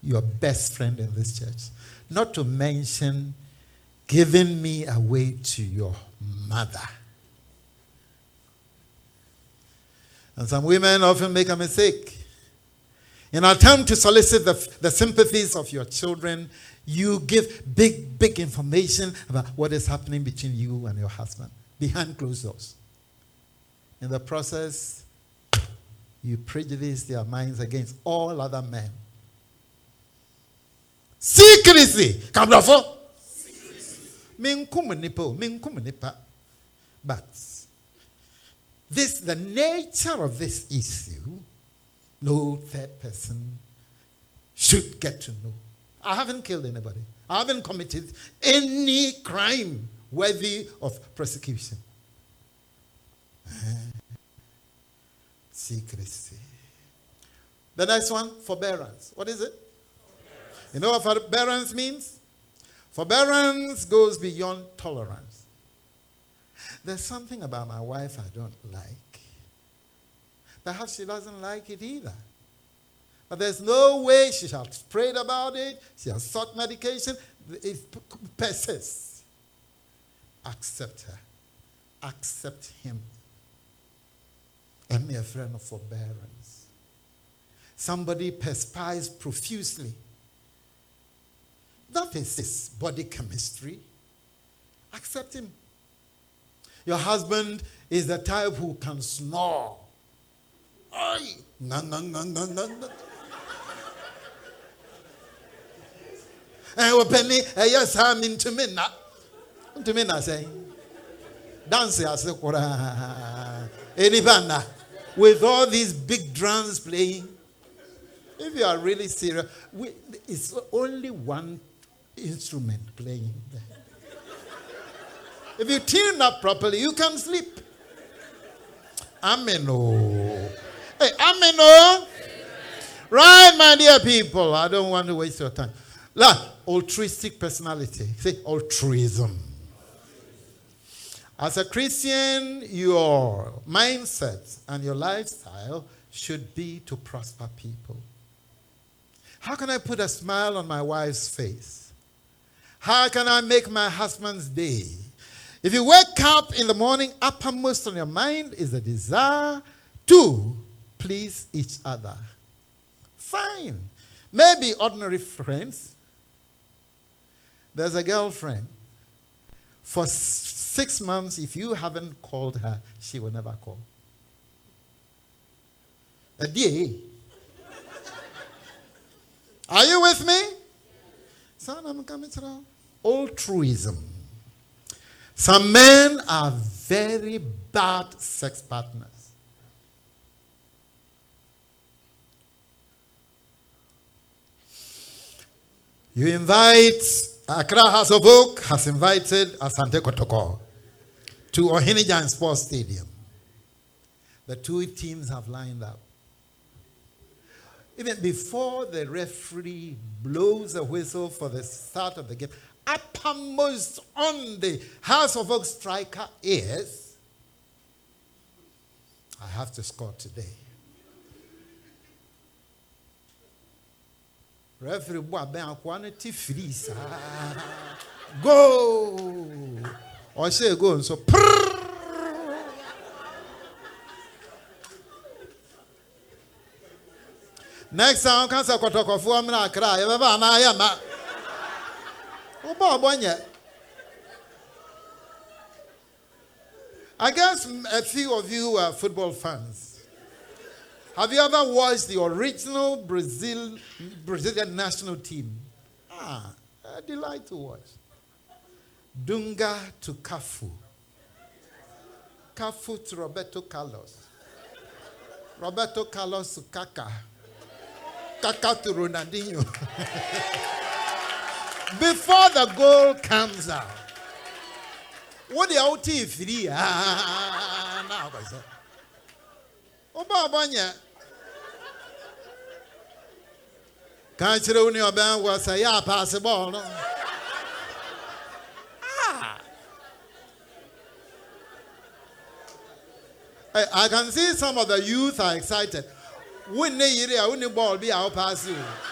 your best friend in this church. Not to mention giving me away to your mother. And some women often make a mistake. In an attempt to solicit the sympathies of your children, you give big information about what is happening between you and your husband behind closed doors. In the process, you prejudice their minds against all other men. Secrecy. But the nature of this issue, no third person should get to know. I haven't killed anybody. I haven't committed any crime worthy of prosecution. Secrecy. The next one, forbearance. What is it? You know what forbearance means? Forbearance goes beyond tolerance. There's something about my wife I don't like. Perhaps she doesn't like it either. But there's no way she has prayed about it. She has sought medication. It persists. Accept her. Accept him. And be a friend of forbearance. Somebody perspires profusely. That is his body chemistry. Accept him. Your husband is the type who can snore. Ay, no. Penny, yes, I'm into me now. Into me now, say. Dance as a with all these big drums playing. If you are really serious, it's only one instrument playing there. If you tune up properly, you can sleep. Amen. Oh. Hey, amen. Oh. Right, my dear people. I don't want to waste your time. Altruistic personality. Say altruism. As a Christian, your mindset and your lifestyle should be to prosper people. How can I put a smile on my wife's face? How can I make my husband's day? If you wake up in the morning, uppermost on your mind is the desire to please each other. Fine. Maybe ordinary friends. There's a girlfriend. For 6 months, if you haven't called her, she will never call. A day. Are you with me? Son, I'm coming to altruism. Some men are very bad sex partners. You invite, Accra House of Oak has invited Asante Kotoko to Ohinijan Sports Stadium. The two teams have lined up. Even before the referee blows a whistle for the start of the game, uppermost on the House of Oak striker is, I have to score today. Referee freeze. Go! Or say go, so next time, can't say Kotoko for me na cry. I guess a few of you are football fans. Have you ever watched the original Brazilian national team? A delight to watch. Dunga to Cafu. Cafu to Roberto Carlos. Roberto Carlos to Kaká. Kaká to Ronaldinho. Before the goal comes out. What the OT free? Now, Obabanya. Can't you know about what's a possible? No? I can see some of the youth are excited. Wouldn't they ball be our pass you?